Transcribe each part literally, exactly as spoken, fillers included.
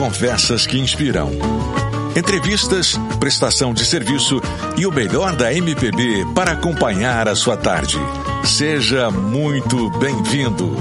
conversas que inspiram. Entrevistas, prestação de serviço e o melhor da M P B para acompanhar a sua tarde. Seja muito bem-vindo.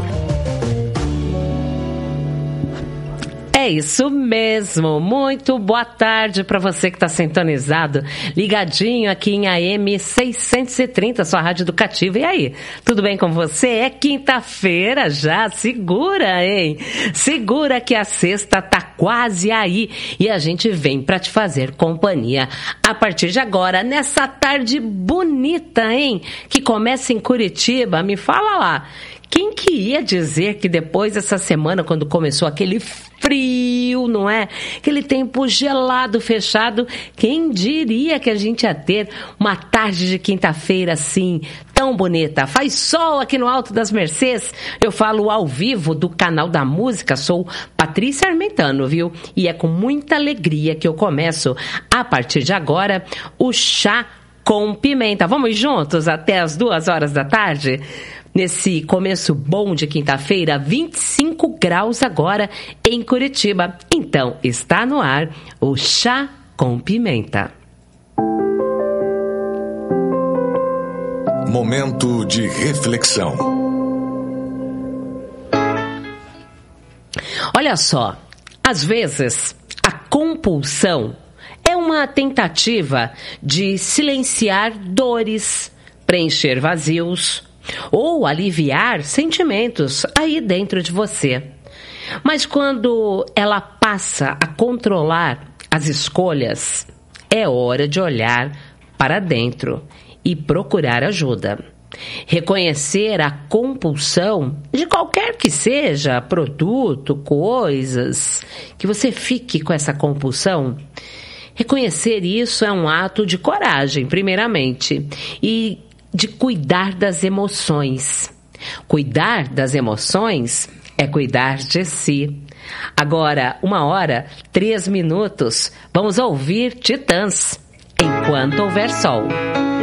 É isso mesmo, muito boa tarde para você que está sintonizado, ligadinho aqui em A M seiscentos e trinta, sua rádio educativa. E aí, tudo bem com você? É quinta-feira já, segura, hein? Segura que a sexta tá quase aí e a gente vem para te fazer companhia a partir de agora, nessa tarde bonita, hein? Que começa em Curitiba, me fala lá. Quem que ia dizer que depois dessa semana, quando começou aquele frio, não é? Aquele tempo gelado, fechado, quem diria que a gente ia ter uma tarde de quinta-feira assim, tão bonita? Faz sol aqui no Alto das Mercês. Eu falo ao vivo do Canal da Música, sou Patrícia Armentano, viu? E é com muita alegria que eu começo, a partir de agora, o Chá com Pimenta. Vamos juntos até as duas horas da tarde? Nesse começo bom de quinta-feira, vinte e cinco graus agora em Curitiba. Então, está no ar o Chá com Pimenta. Momento de reflexão. Olha só, às vezes a compulsão é uma tentativa de silenciar dores, preencher vazios ou aliviar sentimentos aí dentro de você. Mas quando ela passa a controlar as escolhas, é hora de olhar para dentro e procurar ajuda. Reconhecer a compulsão de qualquer que seja produto, coisas, que você fique com essa compulsão. Reconhecer isso é um ato de coragem, primeiramente, e de cuidar das emoções. Cuidar das emoções é cuidar de si. Agora, uma hora, três minutos, vamos ouvir Titãs, Enquanto Houver Sol.